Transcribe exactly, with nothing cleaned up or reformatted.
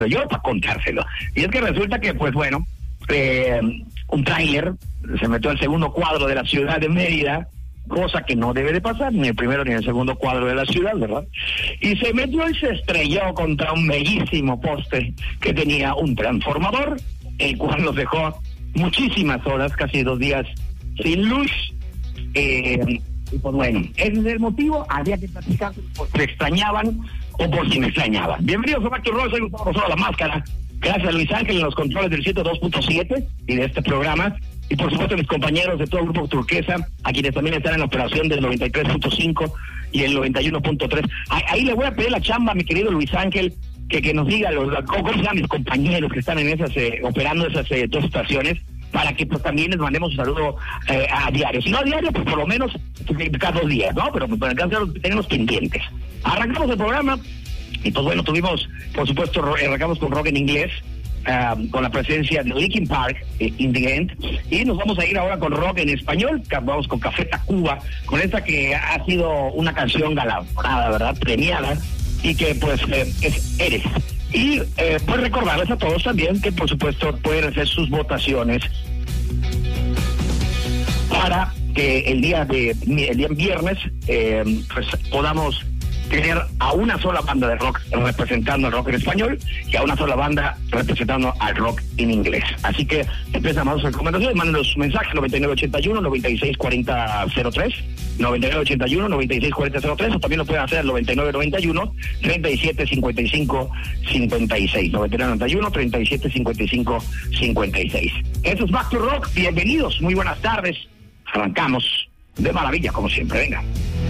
yo para contárselo. Y es que resulta que, pues bueno, eh, un tráiler se metió al segundo cuadro de la ciudad de Mérida, cosa que no debe de pasar, ni el primero ni el segundo cuadro de la ciudad, ¿verdad? Y se metió y se estrelló contra un bellísimo poste que tenía un transformador, el cual nos dejó muchísimas horas, casi dos días sin luz. Eh, y pues bueno, ese es el motivo, había que platicar por si me extrañaban o por si me extrañaban. Bienvenidos a Back to Rock, soy Gustavo Rosado, La Máscara. Gracias a Luis Ángel en los controles del ciento dos punto siete y de este programa. Y por supuesto mis compañeros de todo el Grupo Turquesa, a quienes también están en la operación del noventa y tres punto cinco y el noventa y uno punto tres. Ahí, ahí le voy a pedir la chamba a mi querido Luis Ángel, que, que nos diga los, cómo se llaman mis compañeros que están en esas, eh, operando esas eh, dos estaciones, para que pues también les mandemos un saludo eh, a diario. Si no a diario, pues por lo menos cada dos días, ¿no? Pero por el caso tenemos pendientes. Arrancamos el programa y pues bueno, tuvimos, por supuesto, arrancamos con rock en inglés, uh, con la presencia de Linkin Park, eh, In The End, y nos vamos a ir ahora con rock en español, vamos con Café Tacuba, con esta que ha sido una canción galardonada, ¿verdad? Premiada, y que pues eh, es Eres. Y eh, pues recordarles a todos también que por supuesto pueden hacer sus votaciones para que el día de el día viernes eh, pues podamos tener a una sola banda de rock representando el rock en español y a una sola banda representando al rock en inglés. Así que empezamos las recomendaciones, manden los mensajes noventa y nueve ochenta y uno, noventa y seis cuarenta cero tres, noventa y nueve ochenta y uno, noventa y seis cuarenta cero tres, o también lo pueden hacer al noventa y nueve noventa y uno, treinta y siete cincuenta y cinco cincuenta y seis, noventa y nueve noventa y uno, treinta y siete cincuenta y cinco cincuenta y seis. Eso es Back to Rock, bienvenidos, muy buenas tardes, arrancamos de maravilla como siempre, venga.